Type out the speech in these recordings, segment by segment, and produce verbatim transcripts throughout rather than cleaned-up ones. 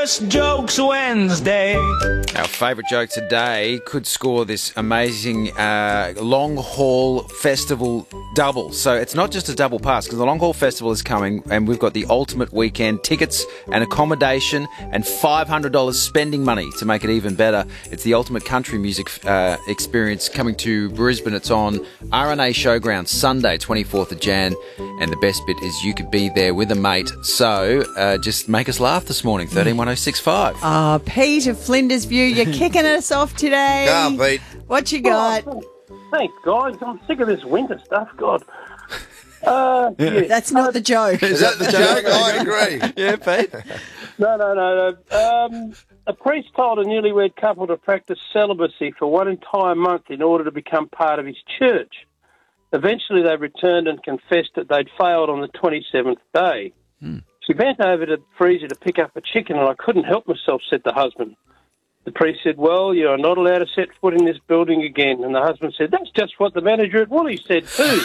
Worst Jokes Wednesday. Our favourite joke today could score this amazing uh, long haul festival double. So it's not just a double pass, because the long haul festival is coming and we've got the ultimate weekend tickets and accommodation and five hundred dollars spending money to make it even better. It's the ultimate country music uh, experience coming to Brisbane. It's on R N A Showground Sunday, twenty-fourth of January. And the best bit is you could be there with a mate. So uh, just make us laugh this morning, thirteen one oh six five. Oh, Pete of Flinders View, you're kicking us off today. Go on, Pete. What you got? Oh, thanks, guys. I'm sick of this winter stuff. God. Uh, yeah. That's not the joke. Is that the joke? I agree. Yeah, Pete. No, no, no, no. Um, a priest told a newlywed couple to practice celibacy for one entire month in order to become part of his church. Eventually, they returned and confessed that they'd failed on the twenty-seventh day. Hmm. She bent over to the freezer to pick up a chicken, and I couldn't help myself, said the husband. The priest said, well, you are not allowed to set foot in this building again. And the husband said, that's just what the manager at Woolies said too.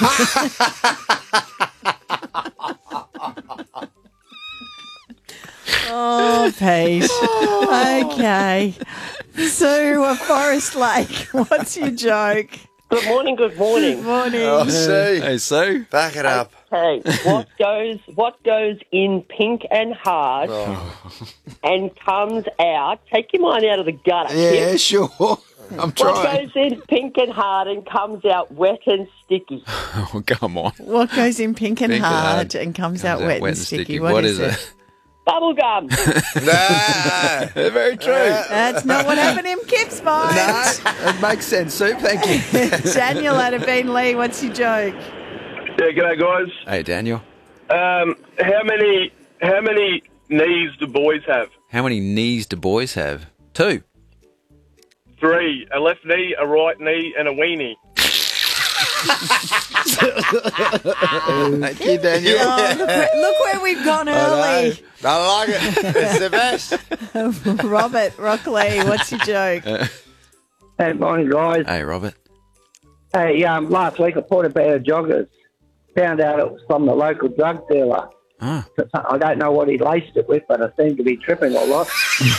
Oh, Pete. Okay. Sue of Forest Lake, what's your joke? Good morning, good morning. Morning. Oh, see. Hey, Sue. Back it up. Hey, what goes what goes in pink and hard Oh. and comes out? Take your mind out of the gutter. Yeah, Kip. sure. I'm What trying. goes in pink and hard and comes out wet and sticky? Oh, come on. What goes in pink and Pink and hard hard and comes out wet and sticky? What is it? Bubble gum. Nah. Very true. That's not what happened in Kip's mind. No, it makes sense, Sue. Thank you. Daniel out of Beenleigh, what's your joke? Yeah, g'day guys. Hey, Daniel. Um, how many how many knees do boys have? How many knees do boys have? Two. Three. A left knee, a right knee, and a weenie. Thank you, Daniel. Oh, look, where, look where we've gone early. I like it. It's the best. Robert Rockley, what's your joke? Hey, morning, guys. Hey, Robert. Hey, um, last week I bought a pair of joggers. Found out it was from the local drug dealer. Ah. I don't know what he laced it with, but I seem to be tripping a lot.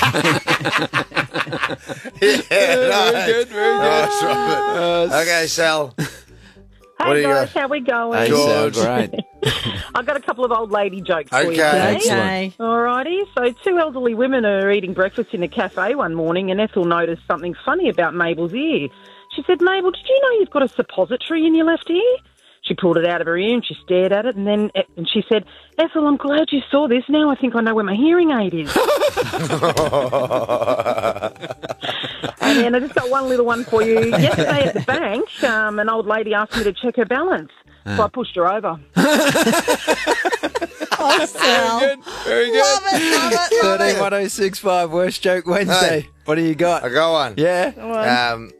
Yeah, Very nice. good, very good. Nice, Robert. Okay, Sal. What do Hey you guys, got? how we going? Hey, George. so great. I've got a couple of old lady jokes for you Okay. today. Okay. Alrighty, so two elderly women are eating breakfast in a cafe one morning and Ethel noticed something funny about Mabel's ear. She said, Mabel, did you know you've got a suppository in your left ear? She pulled it out of her ear and she stared at it and then and she said, Ethel, I'm glad you saw this. Now I think I know where my hearing aid is. And then I just got one little one for you. Yesterday at the bank, um, an old lady asked me to check her balance. So I pushed her over. Oh, Sal. Very good. Very good. Love it, love it, love thirteen it. one oh six five, Worst Joke Wednesday. Hey. What do you got? I got one. Yeah. Um,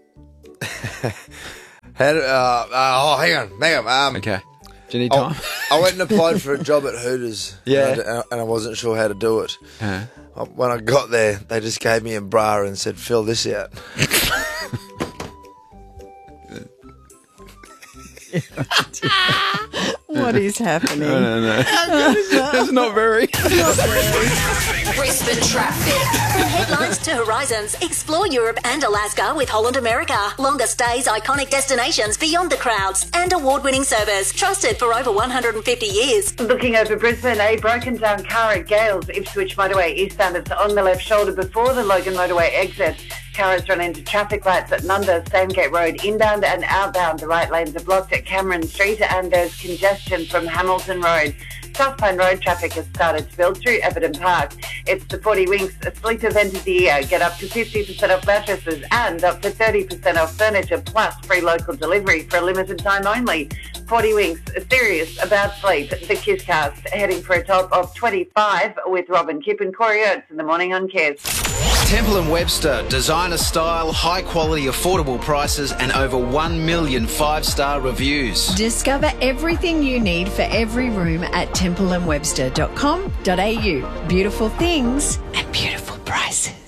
had, uh, uh, oh, hang on. Hang on. Um, Okay. Do you need Oh, time? I went and applied for a job at Hooters. Yeah. And I, and I wasn't sure how to do it. Uh, Uh, When I got there, they just gave me a bra and said, fill this out. What is happening? no, no, no. It's not very. Brisbane traffic. From headlines to horizons, explore Europe and Alaska with Holland America. Longer stays, iconic destinations beyond the crowds, and award-winning service trusted for over one hundred fifty years. Looking over Brisbane, a broken down car at Gales, Ipswich Motorway eastbound. It's on the left shoulder before the Logan Motorway exit. Car has run into traffic lights at Nunda, Sandgate Road, inbound and outbound. The right lanes are blocked at Cameron Street and there's congestion from Hamilton Road. South Pine Road traffic has started to build through Everton Park. It's the forty Winks a sleep event of the year. Get up to fifty percent off mattresses and up to thirty percent off furniture plus free local delivery for a limited time only. forty Winks, serious about sleep. The Kisscast heading for a top of twenty-five with Robin Kipp and Corey Oates in the morning on Kiss. Temple and Webster, designer style, high quality, affordable prices, and over one million five-star reviews. Discover everything you need for every room at temple and webster dot com dot a u. Beautiful things and beautiful prices.